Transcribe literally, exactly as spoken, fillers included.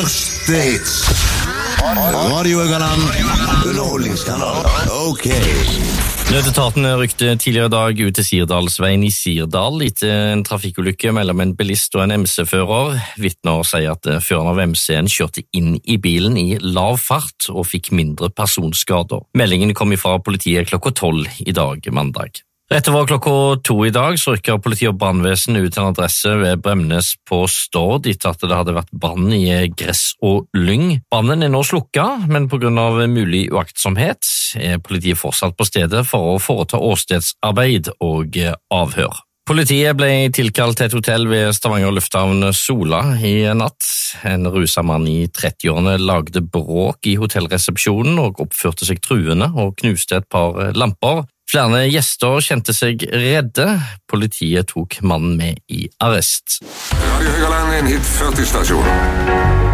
Største hits. Radio Øgaland. Underholdningskanal. Ok. Nødetaten rykte tidligere i dag ut til Sirdalsveien i Sirdal etter en trafikkulykke mellom en bilist og en M C-fører. Vitner sier at føreren av M C-en kjørte inn i bilen i lav fart og fikk mindre personskader. Meldingen kom fra politiet klokka tolv i dag, mandag. Rett over klokka to i dag så rykker politi og brannvesen ut en adresse ved Bremnes på Stord etter at det hadde vært brann i gress og lyng. Brannen er nå slukka, men på grunn av mulig uaktsomhet er politiet fortsatt på stedet for å foreta åstedsarbeid og avhør. Politiet ble tilkalt til et hotell ved Stavanger lufthavn Sola i natt. En ruset mann i trettiårene lagde bråk i hotellresepsjonen og oppførte seg truende og knuste et par lamper. Flere gjester kjente seg redde. Politiet tok mannen med i arrest. Radio Høgaland, en hit førti stasjon.